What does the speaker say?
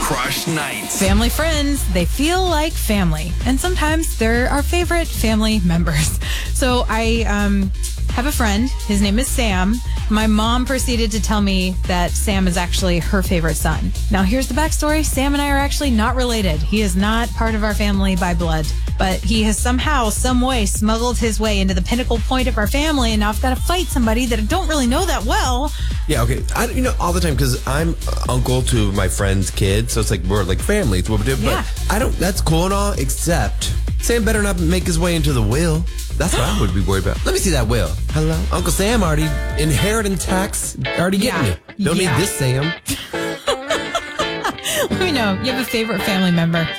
Crush Nights. Family friends, they feel like family. And sometimes they're our favorite family members. So I have a friend. His name is Sam. My mom proceeded to tell me that Sam is actually her favorite son. Now, here's the backstory. Sam and I are actually not related. He is not part of our family by blood. But he has somehow, some way, smuggled his way into the pinnacle point of our family. And now I've got to fight somebody that I don't really know that well. Yeah, okay. All the time, because I'm uncle to my friend's kid, so it's like we're like family. It's what we do. Yeah. But that's cool and all, except Sam better not make his way into the will. That's what I would be worried about. Let me see that will. Hello? Uncle Sam already inheritance tax, already getting it. Don't need this Sam. Let me know. You have a favorite family member.